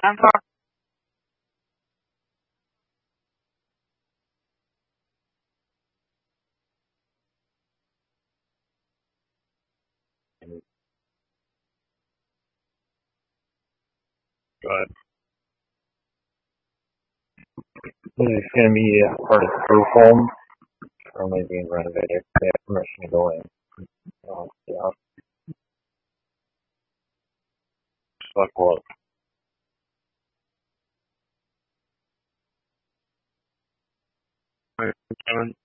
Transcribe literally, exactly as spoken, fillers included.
But it's going to be a part of the group home currently being renovated. They have permission to go in. So, yeah, fuck what. Kevin?